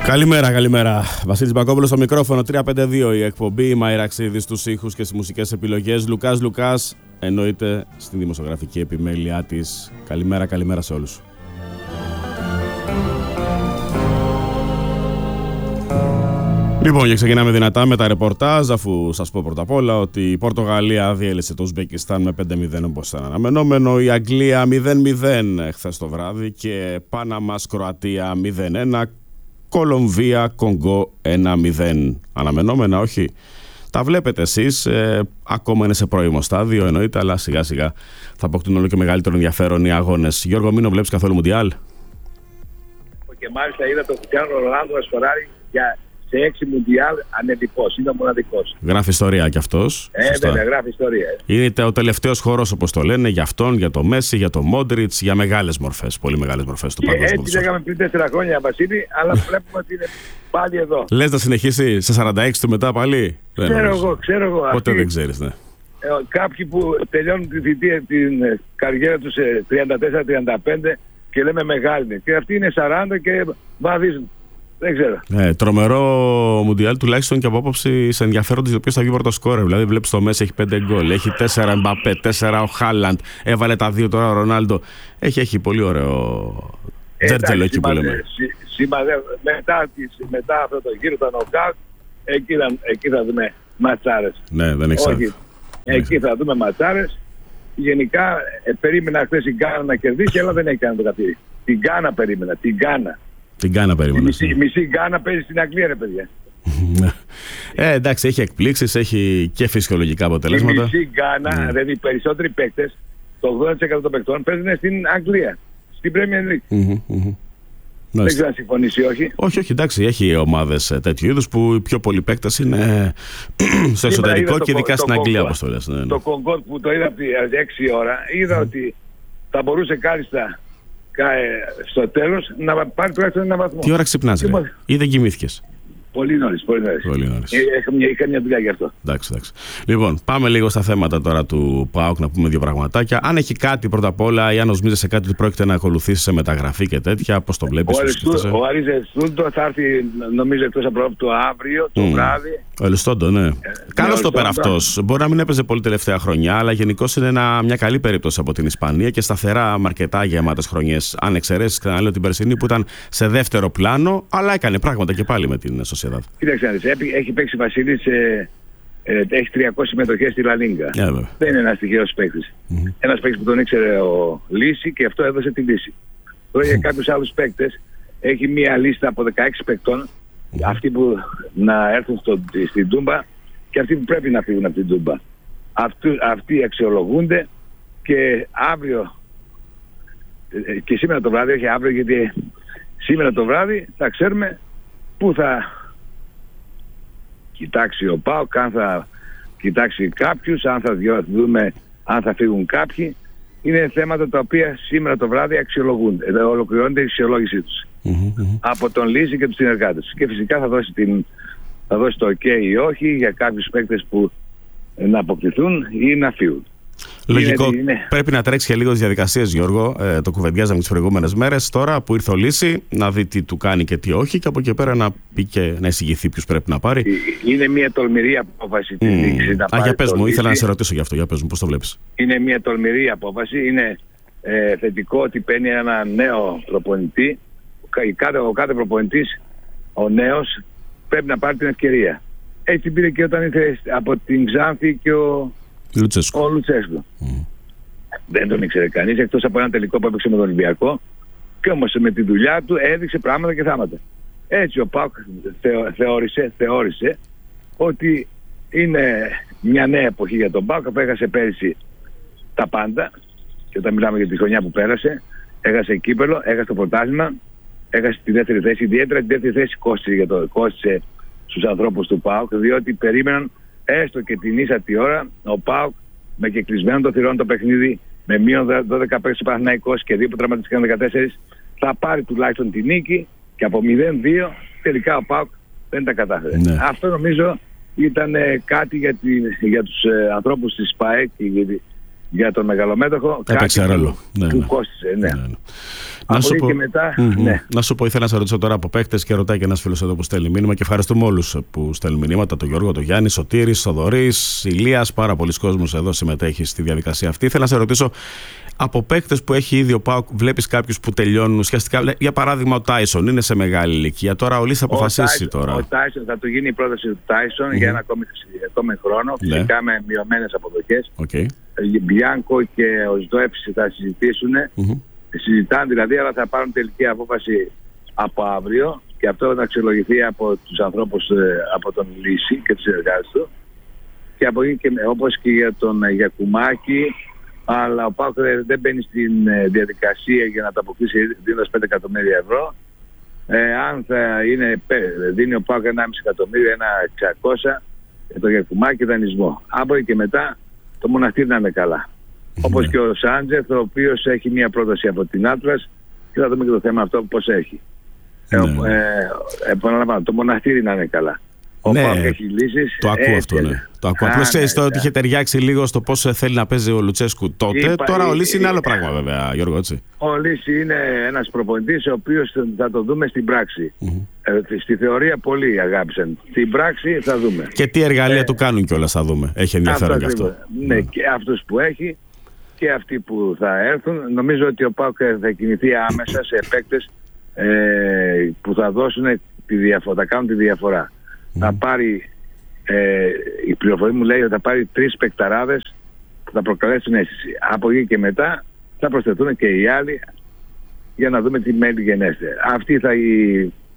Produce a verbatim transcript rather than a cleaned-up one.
Καλημέρα, καλημέρα. Βασίλης Μπακόπουλος στο μικρόφωνο, τρία πέντε δύο η εκπομπή. Μάη Ραξίδη στους ήχους και στις μουσικές επιλογές. Λουκάς Λουκάς εννοείται στην δημοσιογραφική επιμέλειά της. Καλημέρα, καλημέρα σε όλους. Λοιπόν, και ξεκινάμε δυνατά με τα ρεπορτάζ, αφού σας πω πρώτα απ' όλα ότι η Πορτογαλία διέλυσε το Ουσμπεκιστάν με πέντε μηδέν όπως ήταν αναμενόμενο, η Αγγλία μηδέν μηδέν χθες το βράδυ και Πάναμας Κροατία μηδέν ένα, Κολομβία Κονγκό ένα μηδέν. Αναμενόμενα, όχι. Τα βλέπετε εσείς, ε, ακόμα είναι σε πρώιμο στάδιο εννοείται, αλλά σιγά σιγά θα αποκτούν όλο και μεγαλύτερο ενδιαφέρον οι αγώνες. Γιώργο Μίνο, βλέπεις καθόλου Μουντιάλ? Και μάλιστα είδα τον Κριστιάνο Ρονάλντο να σκοράρει για σε έξι Μουντιάλ ανελιπώς, είναι ο μοναδικός. Γράφει ιστορία κι αυτός. Ε, βέβαια, γράφει ιστορία. Είναι ο τελευταίος χώρος, όπως το λένε, για αυτόν, για το Μέση, για το Μόντριτς, για μεγάλες μορφές, πολύ μεγάλες μορφές του παγκόσμιου ποδοσφαίρου. Έτσι λέγαμε πριν τέσσερα χρόνια, Βασίλη, αλλά βλέπουμε ότι είναι πάλι εδώ. Λες να συνεχίσει σε σαράντα έξι του μετά πάλι? Ξέρω εγώ, ξέρω εγώ. Ποτέ αυτή... δεν ξέρεις, ναι. Ε, κάποιοι που τελειώνουν τη θητεία, την καριέρα τους σε τριάντα τέσσερα τριάντα πέντε και λέμε μεγάλη. Και αυτοί είναι σαράντα και βαδίζουν. Δεν ξέρω. Ε, τρομερό Μουντιάλ, τουλάχιστον και από άποψη σε ενδιαφέροντες για ποιος θα βγει πρώτο σκόρερ. Δηλαδή, βλέπεις το Μέση έχει πέντε γκολ, έχει τέσσερα Μπαπέ, τέσσερα ο Χάλαντ, έβαλε τα δύο τώρα ο Ρονάλντο. Έχει, έχει πολύ ωραίο τζέρτζελο εκεί που λέμε. Σημαδε, μετά, μετά αυτό το γύρο τα νοκάουτ, εκεί, εκεί θα δούμε ματσάρες. Ναι, δεν έχει Όχι, εκεί θα δούμε ματσάρες. Γενικά, ε, περίμενα χθες η Γκάνα να κερδίσει, αλλά δεν έχει κάνει το κατήρι. Την Γκάνα περίμενα, την Γκάνα. Την Γκάνα περίμενα. Η μισή, μισή Γκάνα παίζει στην Αγγλία, ρε παιδιά. ε, εντάξει, έχει εκπλήξεις, έχει και φυσιολογικά αποτελέσματα. Η μισή Γκάνα, mm. δηλαδή οι περισσότεροι παίκτες, το ογδόντα τοις εκατό των παικτών παίζουν στην Αγγλία, στην Premier League. Mm-hmm, mm-hmm. Δεν ξέρω αν συμφωνήσει ή όχι. Όχι, όχι, εντάξει, έχει ομάδες τέτοιου είδους που οι πιο πολλοί παίκτες είναι στο εσωτερικό και ειδικά στην Αγγλία, όπως το λες. Ναι, ναι. Το Κονγκό που το είδα από τις έξι ώρα, είδα mm. ότι θα μπορούσε κάλλιστα στο τέλος να πάρει τουλάχιστον ένα βαθμό. Τι ώρα ξυπνάς, ρε? Ή δεν κοιμήθηκες? Πολύ νωρίς, πολύ νωρίς. Πολύ νωρίς. Είχα μια, είχα μια δουλειά γι' αυτό. Εντάξει, εντάξει. Λοιπόν, πάμε λίγο στα θέματα τώρα του ΠΑΟΚ να πούμε δύο πραγματάκια. Αν έχει κάτι πρώτα απ' όλα ή αν νομίζεις κάτι ότι πρόκειται να ακολουθήσει σε μεταγραφή και τέτοια, πώς το βλέπεις? Ο Άρης Ελιστόντο θα έρθει, νομίζω, εκτός από το αύριο, το mm. βράδυ. Ο Ελιστόντο, ναι. Ε, Καλώς το πέρα αυτός. Μπορεί να μην έπαιζε πολύ τελευταία χρονιά, αλλά γενικώς είναι ένα, μια καλή περίπτωση από την Ισπανία και σταθερά με αρκετά γεμάτες χρονιές. Αν εξαιρέσεις, ξαναλέω, την περσινή που ήταν σε δεύτερο πλάνο, αλλά έκανε πράγματα και πάλι με την Σοσιαδάδ. Κοίταξε, έχει παίξει Βασίλης, ε, ε, έχει τριακόσιες συμμετοχές στη Λα Λίγκα. Yeah, δεν είναι ένας τυχαίος παίκτης. Mm-hmm. Ένας παίκτης που τον ήξερε ο Λύση και αυτό έδωσε τη λύση. Τώρα για κάποιους άλλους παίκτες έχει μία λίστα από δεκαέξι παίκτων, mm-hmm. αυτοί που να έρθουν στο, στην Τούμπα και αυτοί που πρέπει να φύγουν από την Τούμπα. Αυτοί, αυτοί αξιολογούνται και αύριο και σήμερα το βράδυ, όχι αύριο γιατί σήμερα το βράδυ θα ξέρουμε πού θα κοιτάξει ο ΠΑΟΚ, αν θα κοιτάξει κάποιους, αν θα δούμε αν θα φύγουν κάποιοι. Είναι θέματα τα οποία σήμερα το βράδυ αξιολογούνται, δηλαδή ολοκληρώνεται η αξιολόγησή τους mm-hmm. από τον Λύση και τους συνεργάτες. Και φυσικά θα δώσει, την, θα δώσει το ok ή όχι για κάποιους παίκτες που να αποκτηθούν ή να φύγουν. Λογικό. Είναι, είναι... Πρέπει να τρέξει και λίγο τις διαδικασίες, Γιώργο. Ε, το κουβεντιάζαμε τις προηγούμενες μέρες. Τώρα που ήρθε ο Λύση, να δει τι του κάνει και τι όχι, και από εκεί πέρα να πει και να εισηγηθεί ποιους πρέπει να πάρει. Είναι μια τολμηρή απόφαση της Λύσης. Mm. Α, για πες μου, ήθελα να σε ρωτήσω γι' αυτό. Για πες μου, πώς το βλέπεις? Είναι μια τολμηρή απόφαση. Είναι ε, θετικό ότι παίρνει ένα νέο προπονητή. Κάθε, ο κάθε προπονητής, ο νέος, πρέπει να πάρει την ευκαιρία. Έτσι πήρε και όταν ήρθε από την Ξάνθη και ο Λουτσέσκου. Ο Λουτσέσκου. Mm. Δεν τον ήξερε κανείς εκτός από ένα τελικό που έπαιξε με τον Ολυμπιακό, και όμως με τη δουλειά του έδειξε πράγματα και θάματα. Έτσι ο ΠΑΟΚ θεω, θεώρησε, θεώρησε ότι είναι μια νέα εποχή για τον ΠΑΟΚ, που έχασε πέρυσι τα πάντα, και όταν μιλάμε για τη χρονιά που πέρασε, έχασε κύπελο, έχασε το πρωτάθλημα, έχασε τη δεύτερη θέση. Ιδιαίτερα τη δεύτερη θέση κόστησε, για το, κόστησε στους ανθρώπους του ΠΑΟΚ, διότι περίμεναν έστω και την ίσα τη ώρα ο ΠΑΟΚ με κεκλεισμένο το θυρών το παιχνίδι, με μείον δώδεκα παίκτες ο Παναθηναϊκός και δύο που τραυματίστηκαν δεκατέσσερα, θα πάρει τουλάχιστον τη νίκη, και από μηδέν δύο τελικά ο ΠΑΟΚ δεν τα κατάφερε. Ναι. Αυτό νομίζω ήταν ε, κάτι για, τη, για τους ε, ανθρώπους της ΠΑΕΚ και, για τον μεγαλομέτωχο έπαιξε κάτι ρόλο. που, Ναι, που ναι. κόστισε. Ναι. Ναι, ναι. Από Να σου, εκεί πω... και μετά, mm-hmm. ναι. να σου πω, ήθελα να σε ρωτήσω τώρα από παίκτες και ρωτάει και ένας φίλος εδώ που στέλνει μήνυμα και ευχαριστούμε όλους που στέλνουν μηνύματα. Τον Γιώργο, τον Γιάννη, Σωτήρης, Θοδωρής, Ηλίας, πάρα πολλοί κόσμος εδώ συμμετέχει στη διαδικασία αυτή. Ήθελα να σε ρωτήσω από παίκτες που έχει ήδη ο ΠΑΟΚ, βλέπεις κάποιους που τελειώνουν ουσιαστικά. Για παράδειγμα, ο Τάισον είναι σε μεγάλη ηλικία. Τώρα ο Λύς θα αποφασίσει ο τώρα. Ο Τάισον θα του γίνει η πρόταση του Τάισον mm-hmm. για ένα ακόμη, ακόμη χρόνο, ναι. φυσικά με μειωμένες αποδοχές. Okay. Μπιάνκο και ο Σδόεφης θα συζητήσουν. Mm-hmm. Συζητάνε δηλαδή, αλλά θα πάρουν τελική απόφαση από αύριο και αυτό θα αξιολογηθεί από τους ανθρώπους, από τον Λύση και τους συνεργάτες του. Και από εκεί και όπως και για τον Γιακουμάκη, αλλά ο ΠΑΟΚ δεν μπαίνει στην διαδικασία για να τα αποκτήσει δίνοντας πέντε εκατομμύρια ευρώ. Ε, αν θα είναι, δίνει ο ΠΑΟΚ ένα κόμμα πέντε εκατομμύριο, ένα εξακόσια για τον Γιακουμάκη δανεισμό. Από εκεί και μετά το Μοναστήρι να είναι καλά. Mm-hmm. Όπως και ο Σάντζεφ, ο οποίος έχει μια πρόταση από την Άτλας και θα δούμε και το θέμα αυτό πώς έχει. Mm-hmm. Ε, ε, επαναλαμβάνω, το Μοναστήρι να είναι καλά. Ο ναι, ΠΑΟΚ έχει λύσεις. Το ακούω αυτό, ναι. Το ακούω. Απλώς ξέρεις τώρα ότι είχε ταιριάξει λίγο στο πώς θέλει να παίζει ο Λουτσέσκου τότε. Είπα, τώρα ο Λύση είναι άλλο πράγμα, βέβαια, Γιώργο, έτσι. Ο Λύση είναι ένας προπονητής ο οποίος θα το δούμε στην πράξη. Mm-hmm. Ε, στη θεωρία πολλοί αγάπησαν. Στην πράξη θα δούμε. Και τι εργαλεία ε, του κάνουν κιόλας θα δούμε. Έχει ενδιαφέρον αυτό, και αυτό. Ναι, mm. και αυτούς που έχει και αυτοί που θα έρθουν. Νομίζω ότι ο ΠΑΟΚ θα κινηθεί άμεσα σε παίκτες ε, που θα δώσουν τη διαφορά, θα κάνουν τη διαφορά. Mm. Θα πάρει, ε, η πληροφορία μου λέει ότι θα πάρει τρεις παικταράδες που θα προκαλέσουν αίσθηση. Από εκεί και μετά θα προσθεθούν και οι άλλοι για να δούμε τι μέλη γενέστε. Αυτή θα, η,